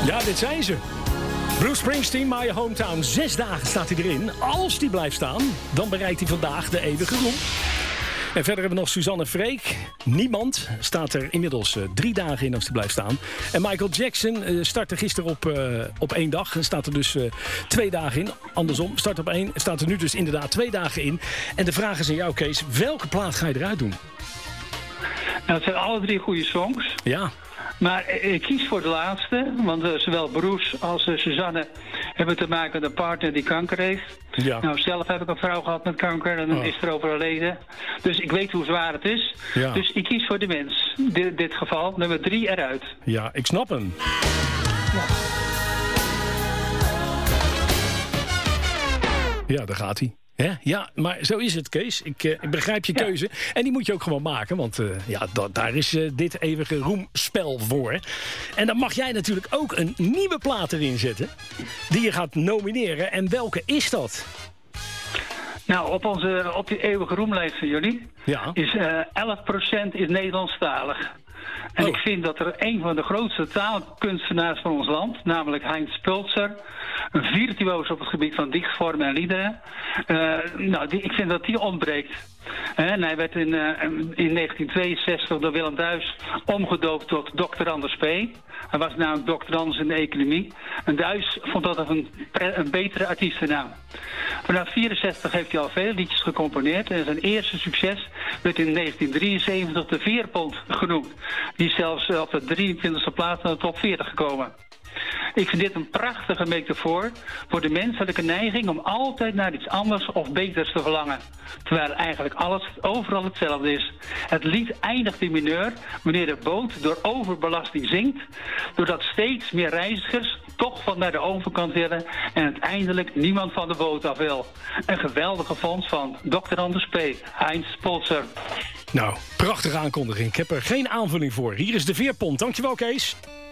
Ja, dit zijn ze. Bruce Springsteen, My Hometown. 6 dagen staat hij erin. Als die blijft staan, dan bereikt hij vandaag de eeuwige roem. En verder hebben we nog Suzanne Freek. Niemand staat er inmiddels 3 dagen in als die blijft staan. En Michael Jackson startte gisteren op 1 dag. En staat er dus 2 dagen in. Andersom, start op 1, staat er nu dus inderdaad 2 dagen in. En de vraag is aan jou, Kees. Welke plaat ga je eruit doen? Nou, het zijn alle 3 goede songs. Ja. Maar ik kies voor de laatste, want zowel Bruce als Suzanne hebben te maken met een partner die kanker heeft. Ja. Nou, zelf heb ik een vrouw gehad met kanker en is er overleden. Dus ik weet hoe zwaar het is. Ja. Dus ik kies voor de mens. Dit geval, nummer 3 eruit. Ja, ik snap hem. Ja, daar gaat hij. Ja, maar zo is het, Kees. Ik begrijp je keuze. En die moet je ook gewoon maken. Want daar is dit eeuwige roemspel voor. En dan mag jij natuurlijk ook een nieuwe plaat erin zetten. Die je gaat nomineren. En welke is dat? Nou, op die eeuwige roemlijst van jullie is 11% is Nederlandstalig. En ik vind dat er een van de grootste taalkunstenaars van ons land, namelijk Heinz Pultzer, een virtuoos op het gebied van dichtvormen en liederen, ik vind dat die ontbreekt. En hij werd in 1962 door Willem Duis omgedoopt tot Dr. Anders P. Hij was namelijk Dr. Anders in de economie. En Duis vond dat een betere artiestennaam. Vanaf 64 heeft hij al veel liedjes gecomponeerd. En zijn eerste succes werd in 1973 de Veerpont genoemd. Die is zelfs op de 23e plaats naar de top 40 gekomen. Ik vind dit een prachtige metafoor voor de menselijke neiging om altijd naar iets anders of beters te verlangen. Terwijl eigenlijk alles overal hetzelfde is. Het lied eindigt in mineur wanneer de boot door overbelasting zinkt, doordat steeds meer reizigers toch van naar de overkant willen en uiteindelijk niemand van de boot af wil. Een geweldige vondst van Dr. Anders P. Heinz Pultzer. Nou, prachtige aankondiging. Ik heb er geen aanvulling voor. Hier is de Veerpont. Dankjewel, Kees.